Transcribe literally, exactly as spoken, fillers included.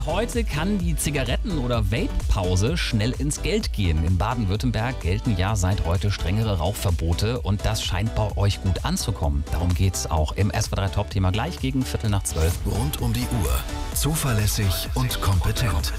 Heute kann die Zigaretten- oder Vape-Pause schnell ins Geld gehen. In Baden-Württemberg gelten ja seit heute strengere Rauchverbote und das scheint bei euch gut anzukommen. Darum geht's auch im S W drei Top-Thema gleich gegen Viertel nach zwölf. Rund um die Uhr. Zuverlässig und kompetent.